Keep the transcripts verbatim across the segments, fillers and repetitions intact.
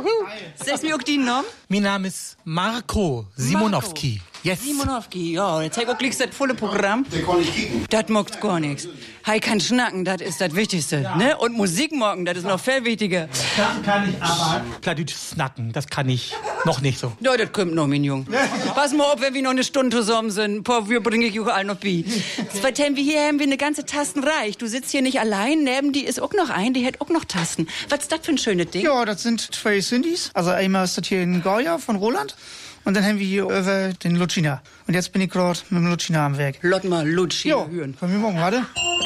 Sagst mir auch die Namen? Mein Name ist Marco Simonowski. Yes. Simonowski, ja, jetzt zeig auch gleich das volle Programm. Der kann nicht kicken. Das mockt gar nichts. Hei kann schnacken, das ist das Wichtigste, ne? Und Musik morgen, das ist noch viel wichtiger. Das kann ich aber Plattdeutsch snacken, das kann ich noch nicht so. Ja, das kommt noch, mein Jung. Pass mal auf, wenn wir noch eine Stunde zusammen sind. Boah, wir bringen ich auch all noch bei. Zwei wir hier haben wir eine ganze Tasten reich. Du sitzt hier nicht allein, neben die ist auch noch ein, die hat auch noch Tasten. Was ist das für ein schönes Ding? Ja, das sind zwei Syndis. Also einmal ist das hier in Goya von Roland. Und dann haben wir hier über den Lucina. Und jetzt bin ich gerade mit dem Lucina am Werk. Lot mal Lucina ja, hören. Können wir morgen, warte.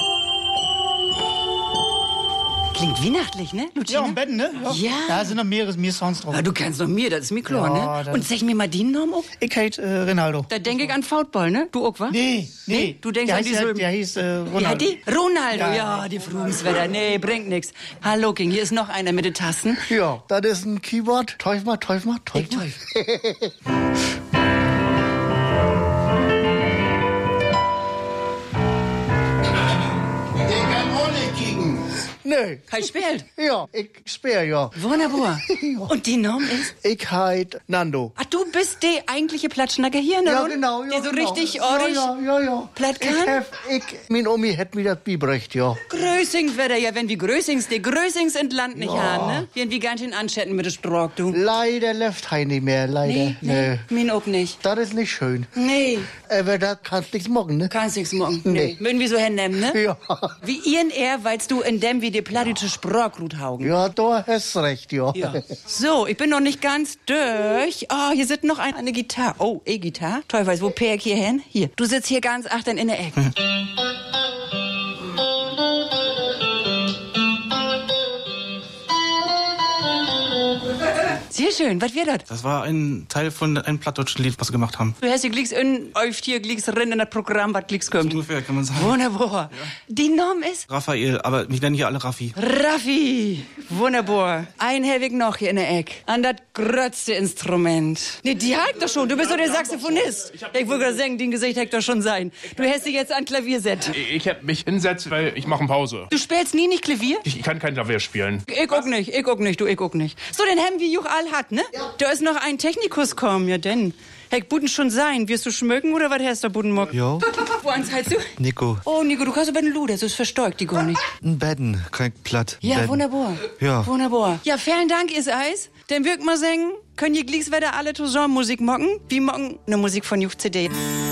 Klingt weihnachtlich, ne, Lucina? Ja, im Bett, ne? Ja. Ja. Da sind noch mehrere mehr Songs drauf. Ja, du kennst doch mir, das ist mir klar, Ja, ne? Und sag mir mal die Namen auch. Ich heiße äh, Ronaldo. Da denk ich an Foutball, ne? Du auch, wa? Nee, nee. Nee, du denkst der an die heißt, Silben. Der hieß äh, Ronaldo. Ja, die? Ronaldo, ja, Ja. die Frugenswetter. Nee, bringt nix. Hallo, King, hier ist noch einer mit den Tasten. Ja, das ist ein Keyboard. Teuf mal, teuf mal, teuf Ich mal. teuf. Nee. Kai spielt. Ja, ich spiele ja. Wunderbar. Und die Name ist? Ich heit Nando. Ach, du bist der eigentliche Platschnacker hier, ne? Ja, genau, ja. Der so genau. richtig ja, orisch ja, ja, ja. platt Ich kann? hab, ich, mein Omi hat mir das beigebracht, ja. Größings wäre ja, wenn wir Größings, die Größings in Land nicht Ja. haben, ne? Wenn wir ganz schön anschätten mit der Strock, du. Leider läuft Hein nicht mehr, leider. Nee, nee, min auch nicht. Das ist nicht schön. Nee, Aber da kannst nichts machen, ne? kannst nix morgen. Nee. Würden wir so hinnehmen, ne? Ja. Wie ihren er, weilst du in dem wie die plattische Sprockrut haugen. Ja, da hast recht, ja. Ja. So, ich bin noch nicht ganz durch. Oh, hier sitzt noch ein, eine Gitarre. Oh, E-Gitarre. Toll, weiß, wo Per ich hier hin? Hier. Du sitzt hier ganz achtern in der Ecke. Hm. Sehr schön. Was wird das? Das war ein Teil von einem plattdeutschen Lied, was wir gemacht haben. Du hast hier glieks in, auf hier glieks rein in das Programm, was glieks kommt. Ungefähr, kann man sagen. Wunderbar. Die Name ist? Raphael, aber mich nennen hier alle Raffi. Raffi. Wunderbar. Ein Herwig noch hier in der Ecke. An das grötzte Instrument. Nee, die hat doch schon. Du bist doch der Saxophonist. Ich wollte gerade sagen, dein Gesicht hätte doch schon sein. Du hast dich jetzt an Klavier set. Ich hab mich hinsetzt, weil ich mache Pause. Du spielst nie nicht Klavier? Ich kann kein Klavier spielen. Ich auch nicht, ich auch nicht, du, ich auch nicht. So, den haben wir Juch all hat, ne? Ja. Da ist noch ein Technikus kommen, ja denn. Heck, Buden schon sein. Wirst du schmögen oder was hast du, Budenmock? Ja. Wo ans heißt du? Nico. Oh, Nico, du kannst aber den Luder, so ist verstärkt die gar nicht. Ein Betten, kein platt. Ja, Betten. wunderbar. Ja. Wunderbar. Ja, vielen Dank, ihr Eis. Dann wirkt mal sagen, können ihr glickswetter alle zusammen Musik mocken? Wie mocken? Eine Musik von Juch C D.